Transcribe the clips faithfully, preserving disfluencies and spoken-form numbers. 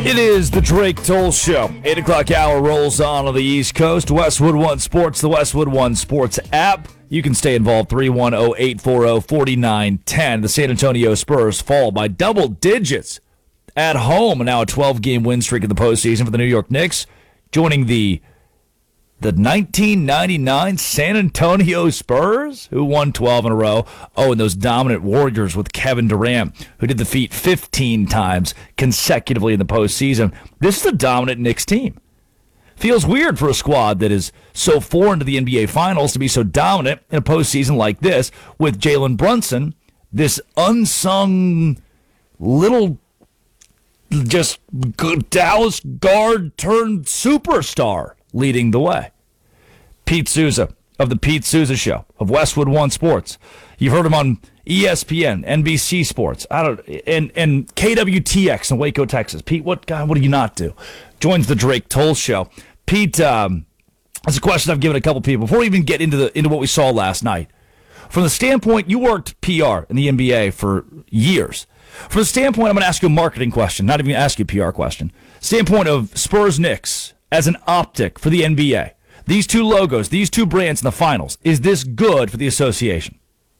It is the Drake Toll Show. eight o'clock hour rolls on on the East Coast. Westwood One Sports, the Westwood One Sports app. You can stay involved. three one zero, eight four zero, four nine one zero. The San Antonio Spurs fall by double digits at home. And now a twelve-game win streak in the postseason for the New York Knicks. Joining the the nineteen ninety-nine San Antonio Spurs, who won twelve in a row. Oh, and those dominant Warriors with Kevin Durant, who did the feat fifteen times consecutively in the postseason. This is a dominant Knicks team. Feels weird for a squad that is so foreign to the N B A Finals to be so dominant in a postseason like this with Jalen Brunson, this unsung little just Dallas guard turned superstar leading the way. Pete Souza of the Pete Souza Show of Westwood One Sports. You've heard him on E S P N, N B C Sports, I don't, and and K W T X in Waco, Texas. Pete, what God, what do you not do? Joins the Drake Toll Show. Pete, um, that's a question I've given a couple people before we even get into the into what we saw last night. From the standpoint, you worked P R in the N B A for years. From the standpoint, I'm going to ask you a marketing question, not even going to ask you a P R question. Standpoint of Spurs Knicks as an optic for the N B A. These two logos, these two brands in the finals, is this good for the association?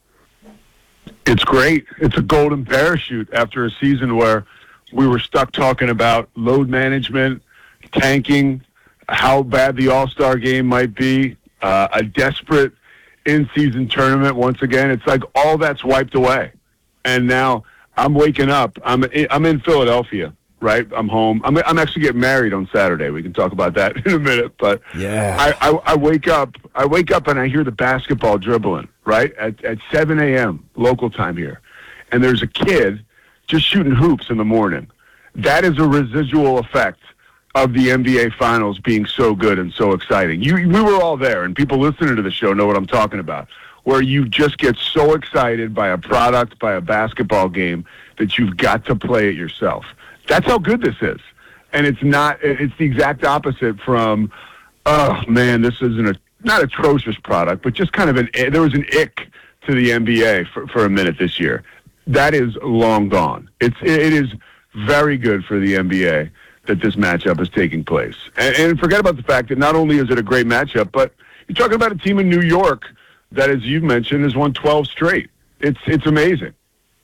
It's great. It's a golden parachute after a season where we were stuck talking about load management, tanking, how bad the All-Star game might be, uh, a desperate in-season tournament once again. It's like all that's wiped away. And now I'm waking up. I'm I'm in Philadelphia, right? I'm home. I'm I'm actually getting married on Saturday. We can talk about that in a minute. But yeah, I, I, I wake up. I wake up and I hear the basketball dribbling, right, at at seven a.m. local time here, and there's a kid just shooting hoops in the morning. That is a residual effect of the N B A Finals being so good and so exciting. You, we were all there, and people listening to the show know what I'm talking about, where you just get so excited by a product, by a basketball game, that you've got to play it yourself. That's how good this is. And it's not, it's the exact opposite from, oh, man, this isn't a, not atrocious product, but just kind of an, there was an ick to the N B A for, for a minute this year. That is long gone. It's, it is very good for the N B A that this matchup is taking place. And, and forget about the fact that not only is it a great matchup, but you're talking about a team in New York that, as you've mentioned, has won twelve straight. It's it's amazing.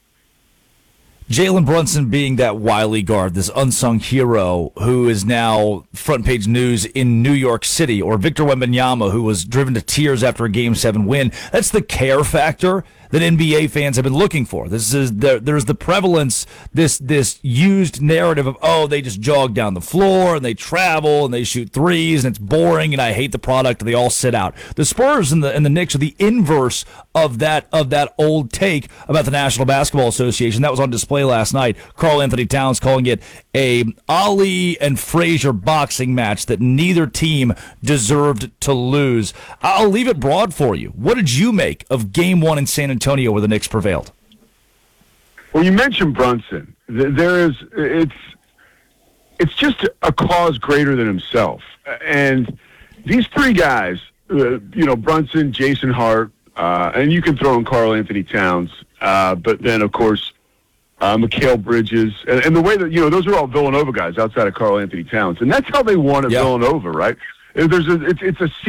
Jalen Brunson being that wily guard, this unsung hero who is now front page news in New York City, or Victor Wembanyama, who was driven to tears after a Game seven win. That's the care factor that N B A fans have been looking for. This is the, there's the prevalence, this this used narrative of, oh, they just jog down the floor and they travel and they shoot threes and it's boring and I hate the product and they all sit out. The Spurs and the and the Knicks are the inverse of that of that old take about the National Basketball Association. That was on display last night. Karl Anthony Towns calling it a Ali and Frazier boxing match that neither team deserved to lose. I'll leave it broad for you. What did you make of Game One in San Antonio where the Knicks prevailed? Well, you mentioned Brunson. There is it's it's just a cause greater than himself, and these three guys, uh, you know, Brunson, Jason Hart, uh, and you can throw in Karl Anthony Towns, uh, but then of course. Uh, Mikal Bridges, and, and the way that, you know, those are all Villanova guys outside of Karl Anthony Towns, and that's how they won at yep. Villanova, right? There's a, it's, it's a